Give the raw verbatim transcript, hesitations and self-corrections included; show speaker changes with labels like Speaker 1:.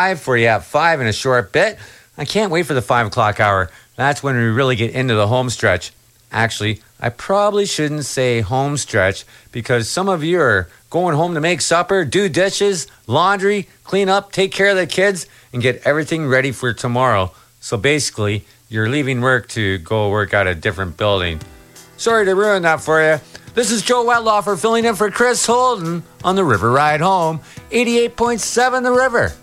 Speaker 1: for you at five in a short bit. I can't wait for the five o'clock hour. That's when we really get into the home stretch. Actually, I probably shouldn't say home stretch because some of you are going home to make supper, do dishes, laundry, clean up, take care of the kids, and get everything ready for tomorrow. So basically, you're leaving work to go work at a different building. Sorry to ruin that for you. This is Joe Wettlaufer filling in for Chris Holden on the River Ride Home, eighty-eight point seven The River.